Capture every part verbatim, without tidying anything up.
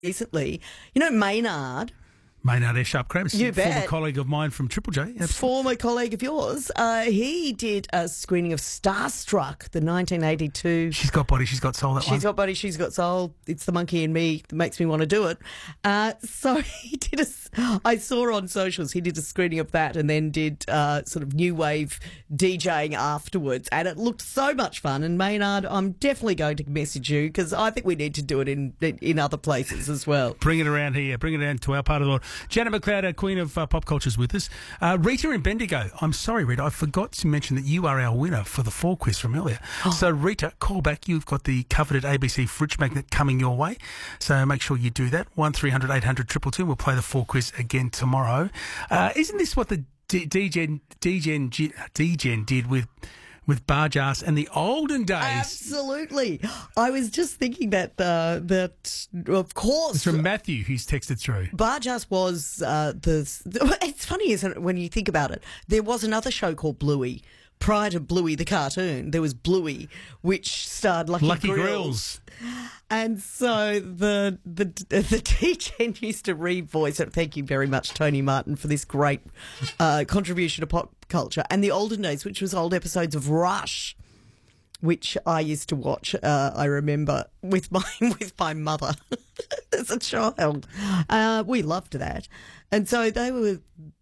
recently. You know, Maynard, Maynard F. Sharp Crabs, You former bet. colleague of mine from Triple J. Absolutely. former colleague of yours, uh, he did a screening of Starstruck, the nineteen eighty-two. She's got body, she's got soul, that She's one. got body, she's got soul. It's the monkey in me that makes me want to do it. Uh, so he did a, I saw on socials, he did a screening of that and then did uh, sort of new wave DJing afterwards. And it looked so much fun. And Maynard, I'm definitely going to message you because I think we need to do it in in other places as well. Bring it around here. Bring it around to our part of the world. Janet McLeod, our Queen of uh, Pop Culture, is with us. Uh, Rita in Bendigo. I'm sorry, Rita. I forgot to mention that you are our winner for the four quiz from earlier. Oh. So, Rita, call back. You've got the coveted A B C fridge magnet coming your way. So make sure you do that. one three hundred eight hundred two two two. We'll play the four quiz again tomorrow. Uh, isn't this what the D- DGen, DGen, DGen did with... with Barjas and the olden days? Absolutely. I was just thinking that, uh, that of course... It's from Matthew, who's texted through. Barjas was uh, the... It's funny, isn't it, when you think about it? There was another show called Bluey. Prior to Bluey the cartoon, there was Bluey, which starred Lucky, Lucky Grills. Grills. And so the the the teacher used to re-voice it. Thank you very much, Tony Martin, for this great uh, contribution to pop culture. And the olden days, which was old episodes of Rush, which I used to watch. Uh, I remember with my with my mother as a child. Uh, we loved that, and so they were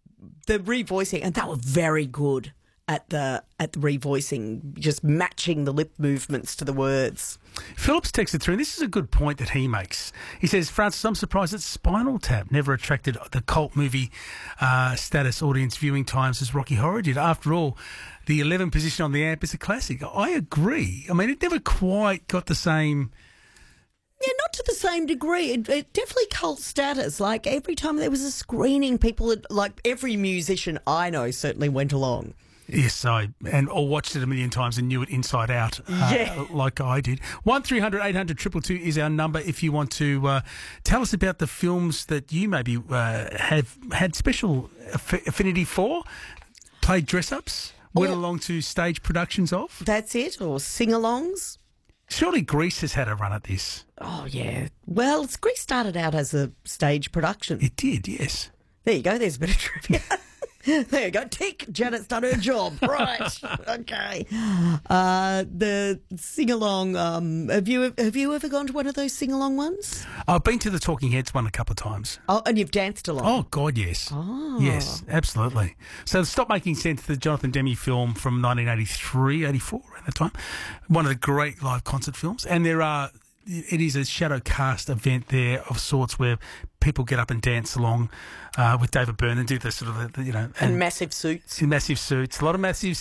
the re-voicing, and they were very good at the at the revoicing, just matching the lip movements to the words. Phillips texted through, and this is a good point that he makes. He says, Francis, I'm surprised that Spinal Tap never attracted the cult movie uh, status audience viewing times as Rocky Horror did. After all, the eleven position on the amp is a classic. I agree. I mean, it never quite got the same... Yeah, not to the same degree. It, it definitely cult status. Like, every time there was a screening, people, had, like, every musician I know certainly went along. Yes, I and or watched it a million times and knew it inside out, uh, Yeah. like I did. One three hundred eight hundred two two two is our number if you want to uh, tell us about the films that you maybe uh, have had special aff- affinity for, played dress-ups, went Or- along to stage productions of. That's it, or sing-alongs. Surely Grease has had a run at this. Oh, yeah. Well, it's Grease started out as a stage production. It did, yes. There you go, there's a bit of trivia. There you go. Tick. Janet's done her job. Right. Okay. Uh, the sing along. Um, have you have you ever gone to one of those sing along ones? I've been to the Talking Heads one a couple of times. Oh, and you've danced along. Oh, God, yes. Oh. Yes, absolutely. So Stop Making Sense, the Jonathan Demme film from nineteen eighty-three, eighty-four, around that time. One of the great live concert films. And there are, it is a shadow cast event there of sorts where people get up and dance along uh, with David Byrne and do the sort of, the, you know. And, and massive suits. In massive suits. A lot of massive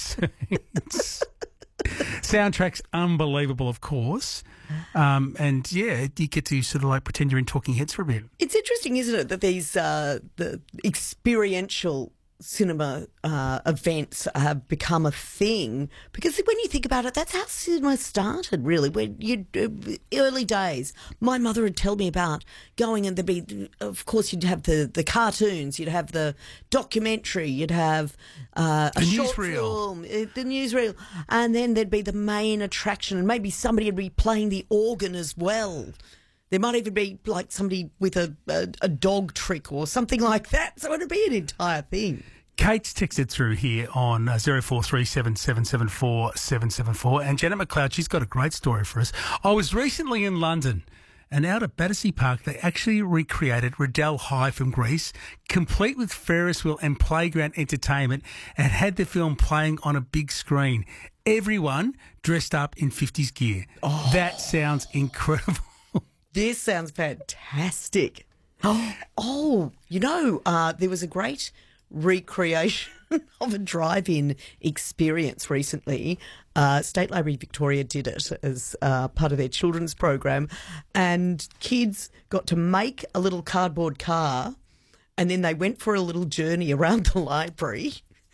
suits. Soundtrack's unbelievable, of course. Um, and, yeah, you get to sort of like pretend you're in Talking Heads for a bit. It's interesting, isn't it, that these uh, the experiential cinema uh, events have become a thing, because when you think about it, that's how cinema started, really. When you uh, early days, my mother would tell me about going, and there'd be, of course, you'd have the, the cartoons, you'd have the documentary, you'd have uh, a The short newsreel. film, uh, the newsreel, and then there'd be the main attraction, and maybe somebody would be playing the organ as well. There might even be like somebody with a, a, a dog trick or something like that. So it'd be an entire thing. Kate's texted through here on uh, zero four three seven seven seven four seven seven four. And Janet McLeod, she's got a great story for us. I was recently in London, and out at Battersea Park, they actually recreated Riddell High from Greece, complete with Ferris wheel and playground entertainment, and had the film playing on a big screen. Everyone dressed up in fifties gear. Oh. That sounds incredible. This sounds fantastic. Oh, oh you know, uh, there was a great recreation of a drive-in experience recently. Uh, State Library Victoria did it as uh, part of their children's program, and kids got to make a little cardboard car, and then they went for a little journey around the library.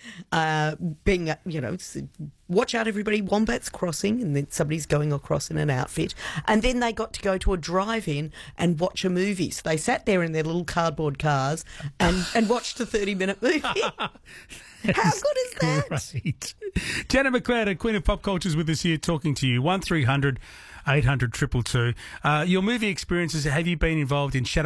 Uh, being, you know, watch out everybody, Wombats crossing, and then somebody's going across in an outfit. And then they got to go to a drive-in and watch a movie. So they sat there in their little cardboard cars and, and watched a thirty-minute movie. How good is that? Great. Janet McLeod, Queen of Pop Culture, is with us here talking to you. one three hundred eight hundred two two two. Uh, your movie experiences, have you been involved in shadow